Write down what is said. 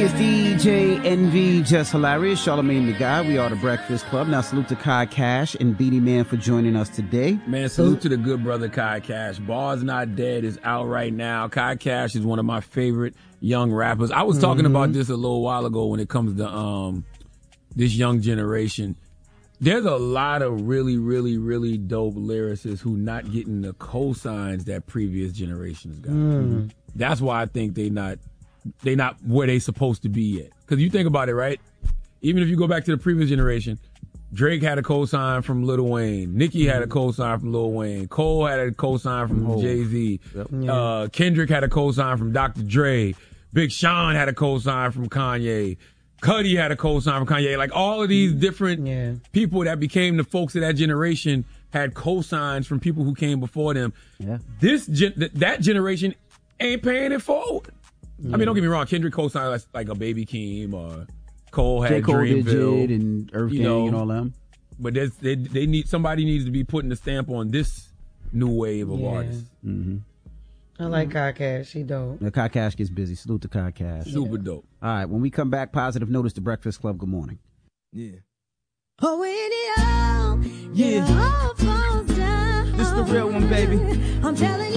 everybody. It's DJ NV, Just Hilarious, Charlamagne the Guy. We are the Breakfast Club. Now, salute to Kai Cash and Beanie Man for joining us today. Man, salute to the good brother Kai Cash. Bars Not Dead is out right now. Kai Cash is one of my favorite young rappers. I was talking about this a little while ago when it comes to this young generation. There's a lot of really, really, really dope lyricists who not getting the cosigns that previous generations got. That's why I think they not where they supposed to be yet. Because you think about it, right? Even if you go back to the previous generation, Drake had a cosign from Lil Wayne. Nicki had a cosign from Lil Wayne. Cole had a cosign from Jay-Z. Yep. Kendrick had a cosign from Dr. Dre. Big Sean had a cosign from Kanye. Cudi had a cosign from Kanye. Like all of these different people that became the folks of that generation had cosigns from people who came before them. Yeah. That generation ain't paying it forward. I mean, don't get me wrong. Kendrick co-signed like a Baby Keem, or Cole had Dreamville and Earth Gang and all them. But somebody needs to be putting a stamp on this new wave of artists. Mm-hmm. I like Kai Cash. He dope. The Kai Cash gets busy. Salute to Kai Cash. Super dope. All right, when we come back, Positive Notice, The Breakfast Club. Good morning. Yeah. Oh, when it all, yeah. all falls down. This the real one, baby. I'm telling